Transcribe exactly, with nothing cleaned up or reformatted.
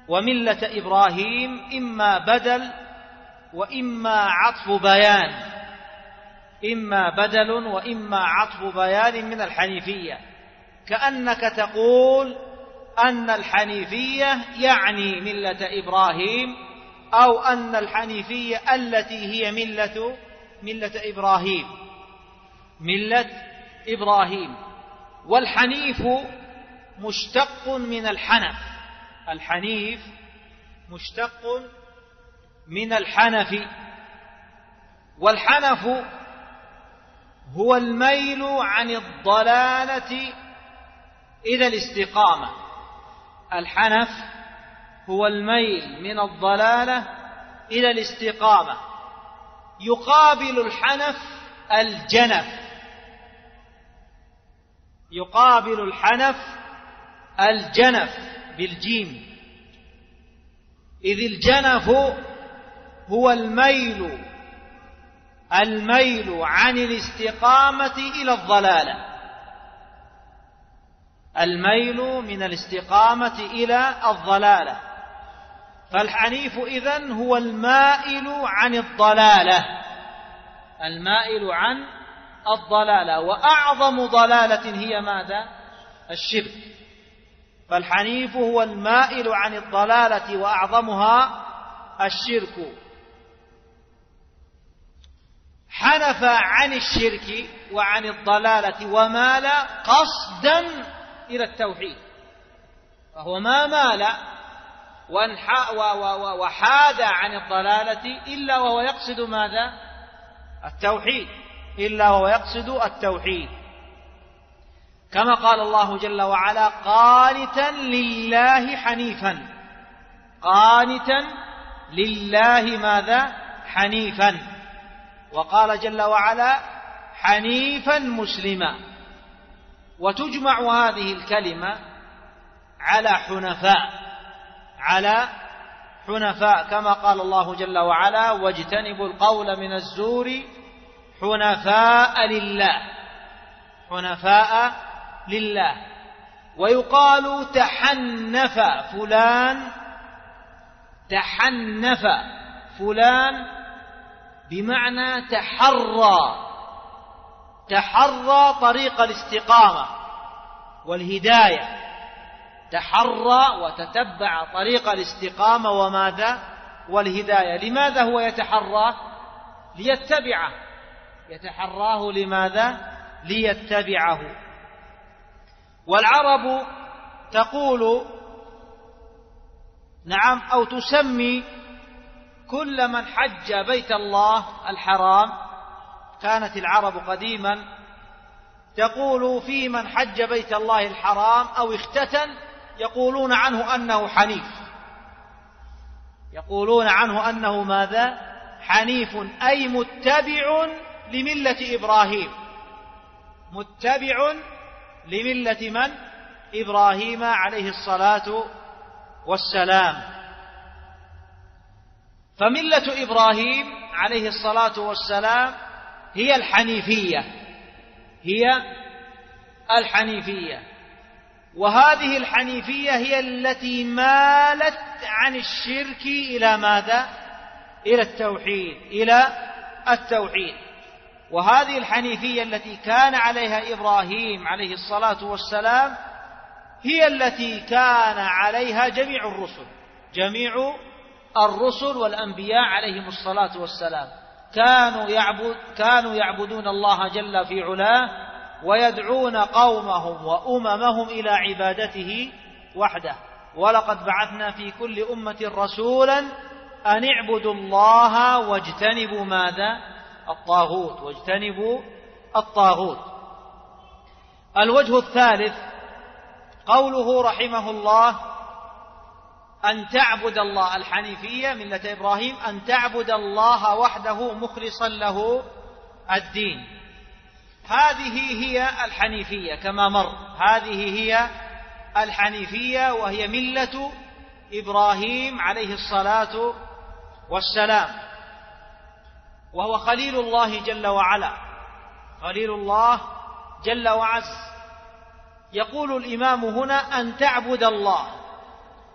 وملة إبراهيم إما بدل وإما عطف بيان، إما بدل وإما عطف بيان من الحنيفية، كأنك تقول أن الحنيفية يعني ملة إبراهيم، أو أن الحنيفية التي هي ملة ملة إبراهيم ملة إبراهيم. والحنيف مشتق من الحنف، الحنيف مشتق من الحنف، والحنف هو الميل عن الضلالة إلى الاستقامة. الحنف هو الميل من الضلالة إلى الاستقامة. يقابل الحنف الجنف، يقابل الحنف الجنف بالجيم، إذ الجنف هو الميل الميل عن الاستقامة إلى الضلالة، الميل من الاستقامة إلى الضلالة. فالحنيف إذن هو المائل عن الضلالة، المائل عن الضلالة، وأعظم ضلالة هي ماذا؟ الشرك. فالحنيف هو المائل عن الضلالة وأعظمها الشرك. حنف عن الشرك وعن الضلالة ومال قصدا إلى التوحيد، فهو ما مال وحاد عن الضلالة إلا وهو يقصد ماذا؟ التوحيد، إلا وهو يقصد التوحيد، كما قال الله جل وعلا: قانتا لله حنيفا، قانتا لله ماذا؟ حنيفا. وقال جل وعلا: حنيفا مسلما. وتجمع هذه الكلمة على حنفاء، على حنفاء، كما قال الله جل وعلا: واجتنبوا القول من الزور حنفاء لله، حنفاء لله. ويقال تحنف فلان، تحنف فلان بمعنى تحرى، تحرى طريق الاستقامة والهداية، تحرى وتتبع طريق الاستقامة وماذا؟ والهداية. لماذا هو يتحرى؟ ليتبعه، يتحراه لماذا؟ ليتبعه. والعرب تقول نعم أو تسمي كل من حج بيت الله الحرام، كانت العرب قديما تقول في من حج بيت الله الحرام أو اختتن يقولون عنه أنه حنيف، يقولون عنه أنه ماذا؟ حنيف، أي متبع لملة إبراهيم، متبع لملة من؟ إبراهيم عليه الصلاة والسلام. فملة إبراهيم عليه الصلاة والسلام هي الحنيفية، هي الحنيفية. وهذه الحنيفية هي التي مالت عن الشرك إلى ماذا؟ إلى التوحيد، إلى التوحيد. وهذه الحنيفية التي كان عليها إبراهيم عليه الصلاة والسلام هي التي كان عليها جميع الرسل، جميع الرسل والأنبياء عليهم الصلاة والسلام. كانوا يعبد كانوا يعبدون الله جل في علاه ويدعون قومهم وأممهم إلى عبادته وحده. ولقد بعثنا في كل أمة رسولا أن اعبدوا الله واجتنبوا ماذا؟ الطاغوت، واجتنبوا الطاغوت. الوجه الثالث قوله رحمه الله: أن تعبد الله، الحنيفية ملة إبراهيم أن تعبد الله وحده مخلصا له الدين. هذه هي الحنيفية كما مر، هذه هي الحنيفية، وهي ملة إبراهيم عليه الصلاة والسلام، وهو خليل الله جل وعلا، خليل الله جل وعز. يقول الإمام هنا: أن تعبد الله،